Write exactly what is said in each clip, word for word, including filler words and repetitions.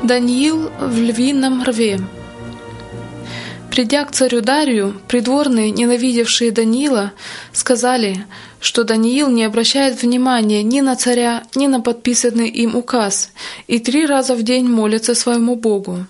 Даниил в львином рве. Придя к царю Дарию, придворные, ненавидевшие Даниила, сказали, что Даниил не обращает внимания ни на царя, ни на подписанный им указ, и три раза в день молится своему Богу.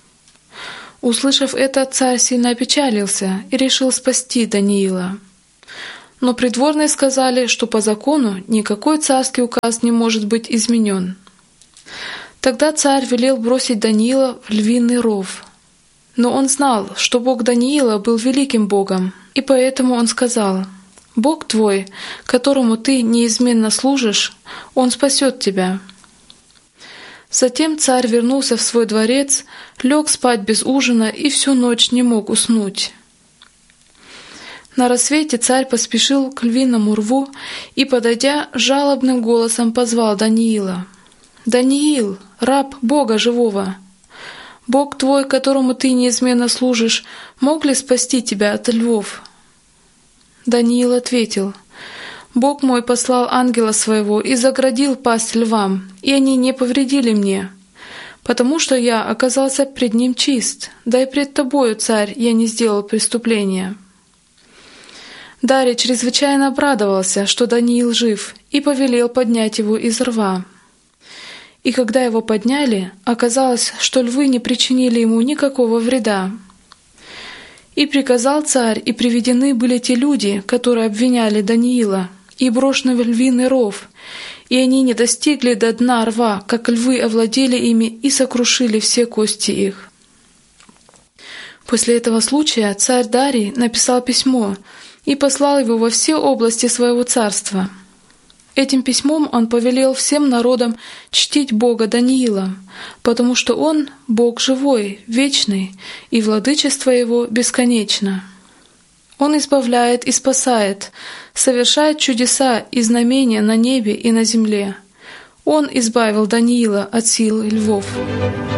Услышав это, царь сильно опечалился и решил спасти Даниила. Но придворные сказали, что по закону никакой царский указ не может быть изменен. Тогда царь велел бросить Даниила в львиный ров. Но он знал, что Бог Даниила был великим Богом, и поэтому он сказал: «Бог твой, которому ты неизменно служишь, Он спасет тебя». Затем царь вернулся в свой дворец, лег спать без ужина и всю ночь не мог уснуть. На рассвете царь поспешил к львиному рву и, подойдя, жалобным голосом позвал Даниила: «Даниил, раб Бога живого! Бог твой, которому ты неизменно служишь, мог ли спасти тебя от львов?» Даниил ответил: «Бог мой послал ангела своего и заградил пасть львам, и они не повредили мне, потому что я оказался пред ним чист, да и пред тобою, царь, я не сделал преступления». Дарий чрезвычайно обрадовался, что Даниил жив, и повелел поднять его из рва. И когда его подняли, оказалось, что львы не причинили ему никакого вреда. И приказал царь, и приведены были те люди, которые обвиняли Даниила, и брошены в львиный ров, и они не достигли до дна рва, как львы овладели ими и сокрушили все кости их. После этого случая царь Дарий написал письмо и послал его во все области своего царства. Этим письмом он повелел всем народам чтить Бога Даниила, потому что Он — Бог живой, вечный, и владычество Его бесконечно. Он избавляет и спасает, совершает чудеса и знамения на небе и на земле. Он избавил Даниила от сил львов.